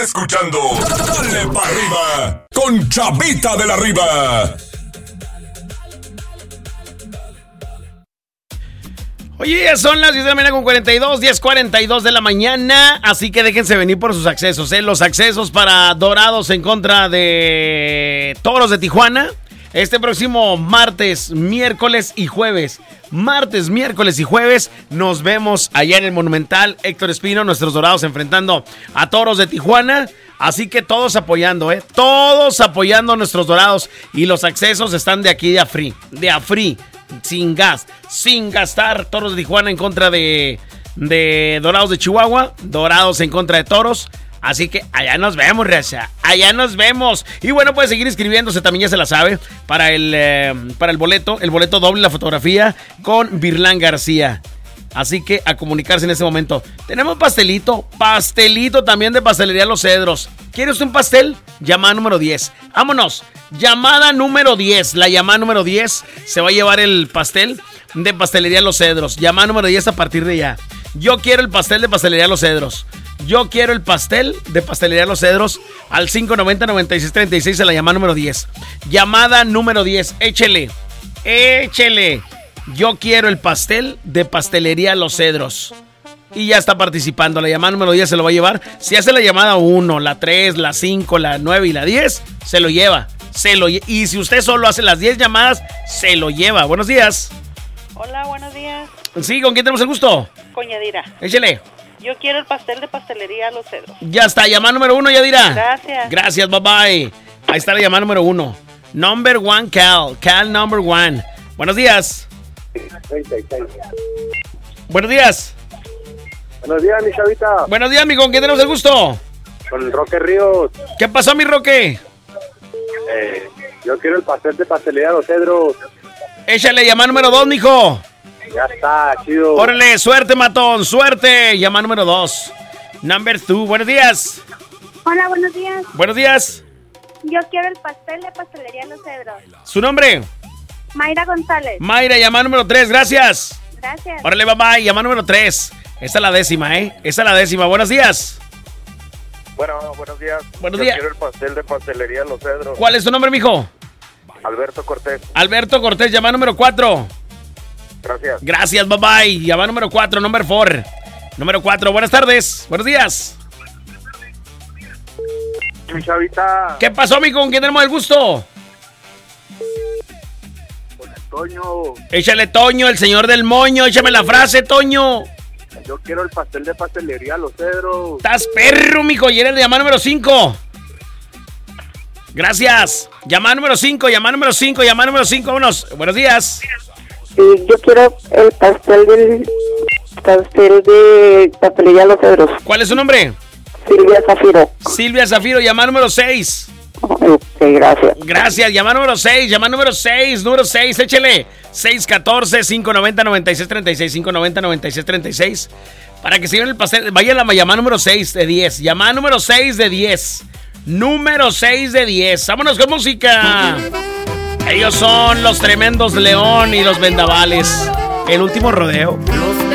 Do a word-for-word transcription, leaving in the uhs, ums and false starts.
Escuchando Dale Pa' Arriba con Chavita de la Riva. Oye, son las diez de la mañana con cuarenta y dos, diez cuarenta y dos de la mañana, así que déjense venir por sus accesos, ¿eh? Los accesos para Dorados en contra de Toros de Tijuana, este próximo martes, miércoles y jueves. Martes, miércoles y jueves nos vemos allá en el Monumental. Héctor Espino, nuestros Dorados enfrentando a Toros de Tijuana. Así que todos apoyando, ¿eh? Todos apoyando a nuestros Dorados. Y los accesos están de aquí de Afri, de Afri. Sin gas, sin gastar. Toros de Tijuana en contra de, de Dorados de Chihuahua. Dorados en contra de Toros. Así que allá nos vemos, raza. Allá nos vemos. Y bueno, puede seguir inscribiéndose, también ya se la sabe. Para el, eh, para el boleto, el boleto doble, la fotografía con Virlán García. Así que a comunicarse en este momento. Tenemos pastelito, pastelito también de Pastelería Los Cedros. ¿Quiere usted un pastel? Llamada número diez. Vámonos. Llamada número diez. La llamada número diez se va a llevar el pastel de Pastelería Los Cedros. Llamada número diez a partir de ya. Yo quiero el pastel de Pastelería Los Cedros. Yo quiero el pastel de Pastelería Los Cedros al cinco noventa, noventa y seis treinta y seis a la llamada número diez. Llamada número diez. Échele. Échele. Yo quiero el pastel de Pastelería Los Cedros. Y ya está participando. La llamada número diez se lo va a llevar. Si hace la llamada uno, la tres, la cinco, la nueve y la diez, se lo lleva. Se lo lle- y si usted solo hace las diez llamadas, se lo lleva. Buenos días. Hola, buenos días. Sí, ¿con quién tenemos el gusto? Con Yadira. Échele. Yo quiero el pastel de Pastelería Los Cedros. Ya está, llamada número uno, Yadira. Gracias. Gracias, bye bye. Ahí está la llamada número uno. Number one, Cal. Cal number one. Buenos días. Buenos días. Buenos días, mi Chavita. Buenos días, amigo. ¿Con quién tenemos el gusto? Con el Roque Ríos. ¿Qué pasó, mi Roque? Eh, yo quiero el pastel de Pastelería Los Cedros. Échale, llamada número dos, mijo. Ya está, chido. Órale, suerte, matón, suerte. Llamada número dos. Number two. Buenos días. Hola, buenos días. Buenos días. Yo quiero el pastel de Pastelería Los Cedros. ¿Su nombre? Mayra González. Mayra, llamada número tres. Gracias. Gracias. Órale, bye bye. Llamada número tres. Esta es la décima, ¿eh? Esta es la décima. Buenos días. Bueno, buenos días. Buenos yo días. quiero el pastel de Pastelería Los Cedros. ¿Cuál es su nombre, mijo? Alberto Cortés. Alberto Cortés, llamada número cuatro. Gracias. Gracias, bye bye. Llamada número cuatro, number four. Número cuatro, buenas tardes. Buenos días. Mi Chavita. ¿Qué pasó, mijo? ¿Con quién tenemos el gusto? Con el Toño. Échale, Toño, el señor del moño. Échame la frase, Toño. Yo quiero el pastel de Pastelería Los Cedros. Estás perro, mijo. Y eres de llamada número cinco. Gracias. Llamada número cinco, llamada número cinco, llamada número cinco. Vámonos. Buenos días. Sí, yo quiero el pastel del pastel de Pastelería Los Cedros. ¿Cuál es su nombre? Silvia Zafiro. Silvia Zafiro, llamada número seis. Ok, gracias. Gracias, llamada número seis, llamada número seis, número seis, échele. seis uno cuatro, cinco nueve cero, nueve seis tres seis, cinco nueve cero, nueve seis tres seis. Para que se lleven el pastel, vaya la llamada número seis de diez. Llamada número seis de diez. Número seis de diez. Vámonos con música. Ellos son los Tremendos León y los Vendavales. El último rodeo.